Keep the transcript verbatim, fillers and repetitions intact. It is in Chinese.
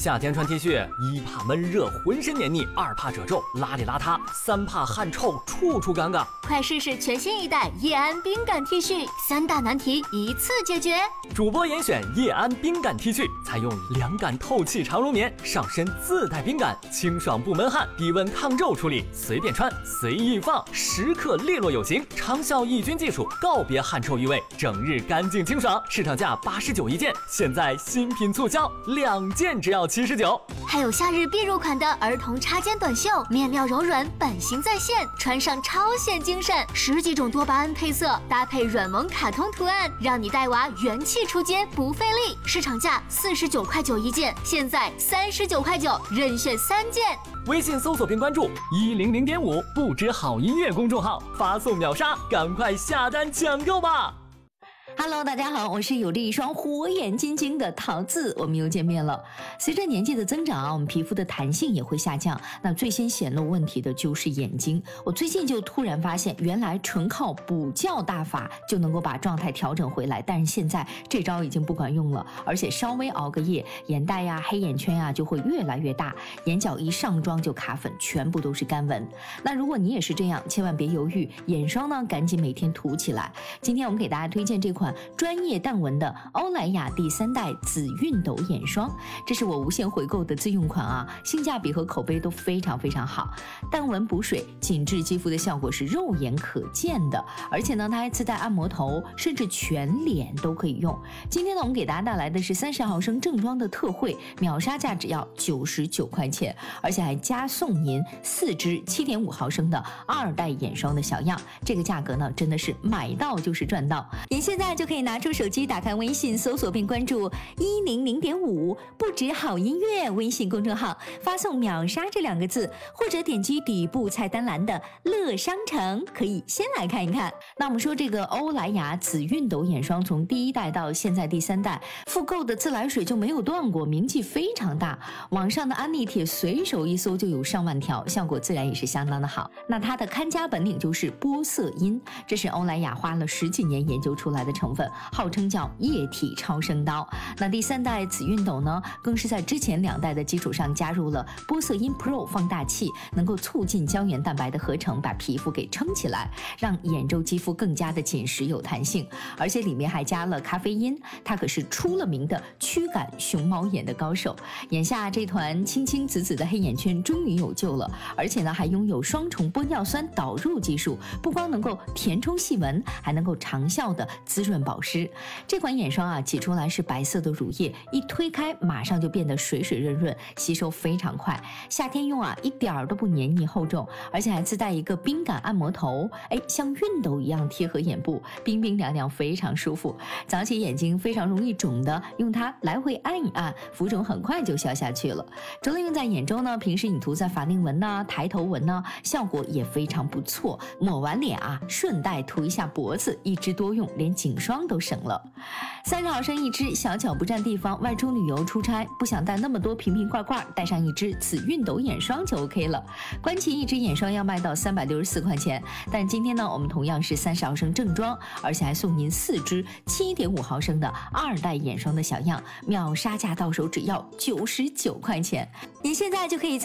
夏天穿 T 恤，一怕闷热浑身黏腻，二怕褶皱邋里邋遢，三怕汗臭处处尴尬。 快试试全新一代叶安冰感 T 恤，三大难题一次解决。 主播严选叶安冰感 T 恤，采用凉感透气长绒棉，上身自带冰感，清爽不闷汗，低温抗皱处理，随便穿随意放，时刻利落有型，长效抑菌技术，告别汗臭异味，整日干净清爽。市场价八十九一件，现在新品促销，两件只要七十九。 还有夏日必入款的儿童插肩短袖，面料柔软，版型再现，穿上超显精神。十几种多巴胺配色，搭配软萌卡通图案，让你带娃元气出街不费力。市场价四十九块九一件，现在三十九块九，任选三件。 微信搜索并关注一零零点五不止好音乐公众号，发送秒杀，赶快下单抢购吧。 Hello， 大家好，我是有着一双火眼金睛的桃子，我们又见面了。随着年纪的增长啊，我们皮肤的弹性也会下降，那最先显露问题的就是眼睛。我最近就突然发现，原来纯靠补觉大法就能够把状态调整回来，但是现在这招已经不管用了，而且稍微熬个夜，眼袋呀、黑眼圈呀就会越来越大，眼角一上妆就卡粉，全部都是干纹。那如果你也是这样，千万别犹豫，眼霜呢赶紧每天涂起来。今天我们给大家推荐这款专业淡纹的欧莱雅第三代紫熨斗眼霜，这是我无限回购的自用款啊，性价比和口碑都非常非常好。淡纹补水，紧致肌肤的效果是肉眼可见的，而且呢，它还自带按摩头，甚至全脸都可以用。今天呢，我们给大家带来的是三十毫升正装的特惠，秒杀价只要九十九块钱，而且还加送您四支七点五毫升的二代眼霜的小样，这个价格呢，真的是买到就是赚到。您现在就可以拿出手机，打开微信，搜索并关注一零零点五不止好音乐微信公众号，发送秒杀这两个字，或者点击底部菜单栏的乐商城，可以先来看一看。那我们说这个欧莱雅紫熨斗眼霜，从第一代到现在第三代，复购的自来水就没有断过，名气非常大，网上的安利帖随手一搜就有上万条，效果自然也是相当的好。那它的看家本领就是玻色因，这是欧莱雅花了十几年研究出来的成分，号称叫液体超声刀。那第三代紫熨斗呢，更是在之前两代的基础上加入了玻色因 Pro 放大器，能够促进胶原蛋白的合成，把皮肤给撑起来，让眼周肌肤更加的紧实有弹性。而且里面还加了咖啡因，它可是出了名的驱赶熊猫眼的高手。眼下这团青青紫紫的黑眼圈终于有救了，而且呢还拥有双重玻尿酸导入技术，不光能够填充细纹，还能够长效的滋润保湿。这款眼霜啊，挤出来是白色的乳液，一推开马上就变得水水润润，吸收非常快。夏天用啊，一点儿都不黏腻厚重，而且还自带一个冰感按摩头，哎，像熨斗一样贴合眼部，冰冰凉凉，非常舒服。早起眼睛非常容易肿的，用它来回按一按，浮肿很快就消下去了。除了用在眼周呢，平时你涂在法令纹呐、抬头纹呐，效果也非常不错。抹完脸啊，顺带涂一下脖子，一支多用，连颈霜都省了。三十毫升一支，小巧不占地方，外出旅游出差不想带那么多瓶瓶罐罐，带上一支紫熨斗眼霜就 OK 了。关其一支眼霜要卖到三百六十四块钱，但今天呢，我们同样是三十毫升正装，而且还送您四支七点五毫升的二代眼霜的小样，秒杀价到手只要九十九块钱。您现在就可以在